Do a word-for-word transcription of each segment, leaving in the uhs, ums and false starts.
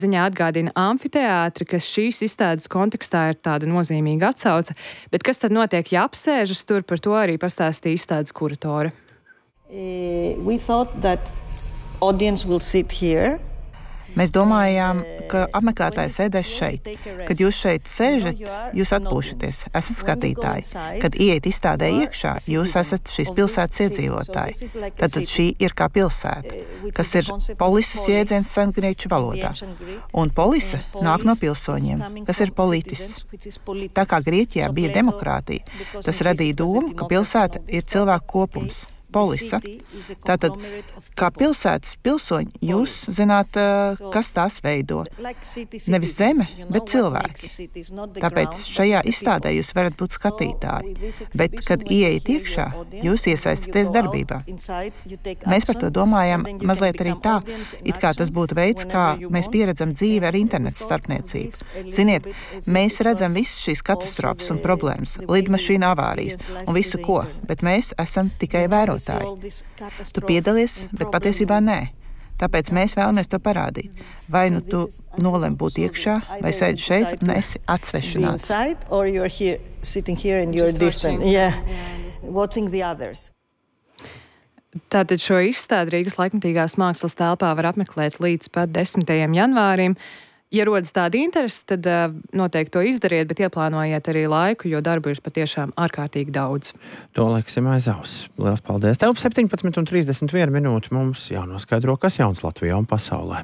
Ziņā atgādina amfiteātri, kas šīs izstādes kontekstā ir tāda nozīmīga atsauce, bet kas tad notiek, ja apsēžas tur, par to arī pastāstīja izstādes kuratore. Uh, we thought that audience will sit here. Mēs domājām, ka apmeklētāji sēdēs šeit. Kad jūs šeit sēžat, jūs atpūšaties, esat skatītāji. Kad ieiet izstādē iekšā, jūs esat šīs pilsētas iedzīvotāji. Tātad šī ir kā pilsēta, kas ir polises jēdziens sengrieķu valodā. Un polise nāk no pilsoņiem, kas ir politis. Tā kā Grieķijā bija demokrātija, tas radīja domu, ka pilsēta ir cilvēku kopums. Polisa. Tātad, kā pilsētas pilsoņi, jūs zināt, kas tās veido. Nevis zeme, bet cilvēki. Tāpēc šajā izstādē jūs varat būt skatītāji, bet, kad ieiet iekšā, jūs iesaistaties darbībā. Mēs par to domājam mazliet arī tā, it kā tas būtu veids, kā mēs pieredzam dzīvi ar interneta starpniecību. Ziniet, mēs redzam visas šīs katastrofas un problēmas, lidmašīna avārijas un visu ko, bet mēs esam tikai vērot. Tu piedalies, bet patiesībā nē. Tāpēc mēs vēlamies to parādīt. Vai nu tu nolem būt iekšā, vai sēdi šeit un esi atsvešināts. Tātad šo izstādi Rīgas laikmatīgās mākslas telpā var apmeklēt līdz pat desmitajam janvārim. Ja rodas tāda interese, tad uh, noteikti to izdariet, bet ieplānojiet arī laiku, jo darbu ir patiešām ārkārtīgi daudz. To liksim aiz auss. Lielas paldies. Tev septiņpadsmit un trīsdesmit viena minūte mums jānoskaidro, kas jauns Latvijā un pasaulē.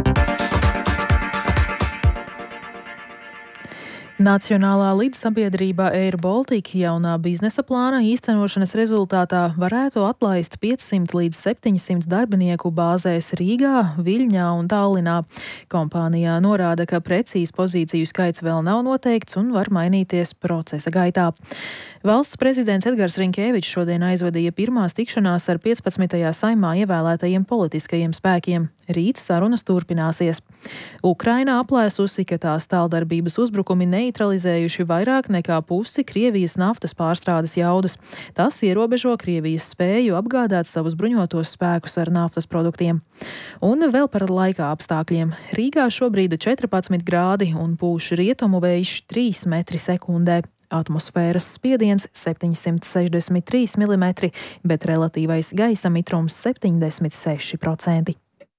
Nacionālā līdzsabiedrība Air Baltica jaunā biznesa plāna īstenošanas rezultātā varētu atlaist piecsimt līdz septiņsimt darbinieku bāzēs Rīgā, Viļņā un Tallinā. Kompānijā norāda, ka precīzs pozīciju skaits vēl nav noteikts un var mainīties procesa gaitā. Valsts prezidents Edgars Rinkēvičs šodien aizvadīja pirmās tikšanās ar piecpadsmitajā saimā ievēlētajiem politiskajiem spēkiem. Rīt sarunas turpināsies. Ukraina aplēsusi, ka tās tāldarbības uzbrukumi neutralizējuši vairāk nekā pusi Krievijas naftas pārstrādes jaudas. Tas ierobežo Krievijas spēju apgādāt savus bruņotos spēkus ar naftas produktiem. Un vēl par laika apstākļiem. Rīgā šobrīd četrpadsmit grādi un pūš rietumu vējš trīs metri sekundē. Atmosfēras spiediens septiņsimt sešdesmit trīs milimetri, bet relatīvais gaisa mitrums septiņdesmit seši procenti.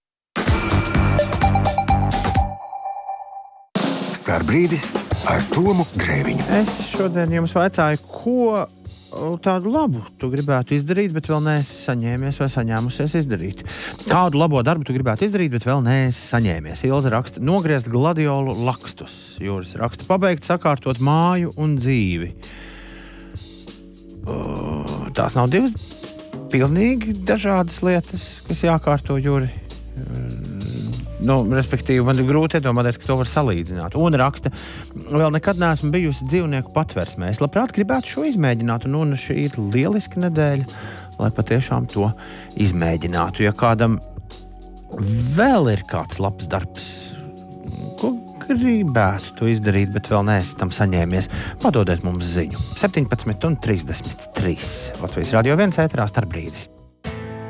Starbrīdis ar Tomu Grēviņu. Es šodien jums vaicāju, ko tādu labu tu gribētu izdarīt, bet vēl neesi saņēmies vai saņēmusies izdarīt. Kādu labo darbu tu gribētu izdarīt, bet vēl neesi saņēmies. Ilze raksta, nogriezt gladiolu lakstus. Jūras raksta, pabeigt sakārtot māju un dzīvi. Tās nav divas pilnīgi dažādas lietas, kas jākārto, Juri. Nu, respektīvi, man ir grūti iedomāties, ka to var salīdzināt. Un raksta, vēl nekad neesmu bijusi dzīvnieku patversmē. Es labprāt gribētu šo izmēģināt, un, un šī ir lieliska nedēļa, lai patiešām to izmēģinātu. Ja kādam vēl ir kāds labs darbs, ko gribētu to izdarīt, bet vēl neesi tam saņēmies, padodiet mums ziņu. septiņpadsmit un trīsdesmit trīs. Latvijas Radio viens ēterā Starbrīdis.